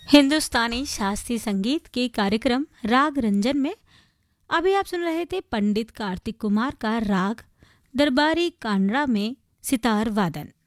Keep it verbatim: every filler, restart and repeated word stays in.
हिंदुस्तानी शास्त्रीय संगीत के कार्यक्रम राग रंजन में अभी आप सुन रहे थे पंडित कार्तिक कुमार का राग दरबारी कांगड़ा में सितार वादन।